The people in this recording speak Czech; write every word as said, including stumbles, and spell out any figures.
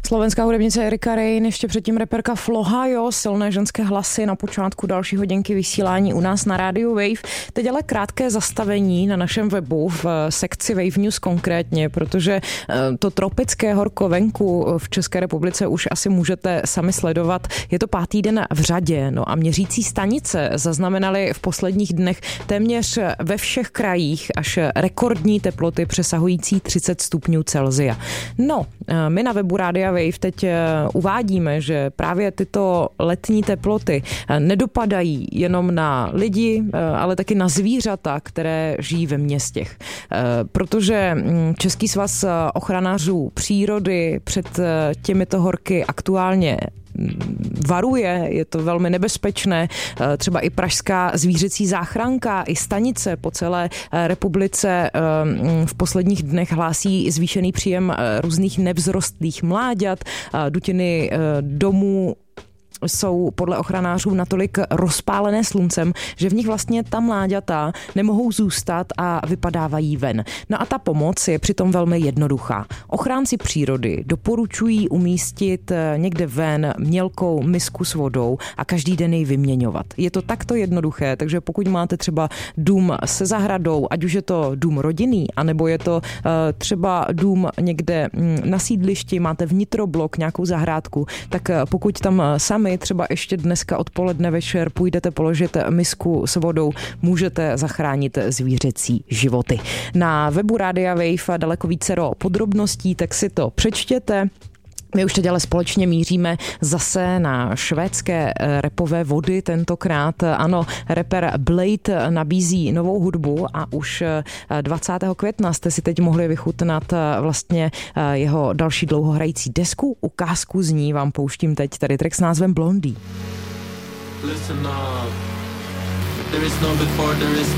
Slovenská hudebnice Erika Rein, ještě předtím reperka Flohajo, silné ženské hlasy na počátku další hodinky vysílání u nás na rádiu Wave. Teď ale krátké zastavení na našem webu v sekci Wave News konkrétně, protože to tropické horko venku v České republice už asi můžete sami sledovat. Je to pátý den v řadě, no a měřící stanice zaznamenaly v posledních dnech téměř ve všech krajích až rekordní teploty přesahující třicet stupňů Celsia. No, my na webu Rádia Wave teď uvádíme, že právě tyto letní teploty nedopadají jenom na lidi, ale taky na zvířata, které žijí ve městech. Protože Český svaz ochranářů přírody před těmito horky aktuálně varuje, je to velmi nebezpečné. Třeba i pražská zvířecí záchranka, i stanice po celé republice v posledních dnech hlásí zvýšený příjem různých nevzrostlých mláďat, dutiny domů jsou podle ochranářů natolik rozpálené sluncem, že v nich vlastně ta mláďata nemohou zůstat a vypadávají ven. No a ta pomoc je přitom velmi jednoduchá. Ochránci přírody doporučují umístit někde ven mělkou misku s vodou a každý den ji vyměňovat. Je to takto jednoduché, takže pokud máte třeba dům se zahradou, ať už je to dům rodinný, anebo je to uh, třeba dům někde na sídlišti, máte vnitroblok, nějakou zahrádku, tak uh, pokud tam sami třeba ještě dneska odpoledne večer půjdete položit misku s vodou, můžete zachránit zvířecí životy. Na webu Rádia Wave daleko vícero podrobností, tak si to přečtěte. My už teď ale společně míříme zase na švédské rapové vody tentokrát. Ano, rapper Blade nabízí novou hudbu a už dvacátého května jste si teď mohli vychutnat vlastně jeho další dlouhohrající desku. Ukázku z ní vám pouštím teď, tady track s názvem Blondie. Listen up. There is no before, there is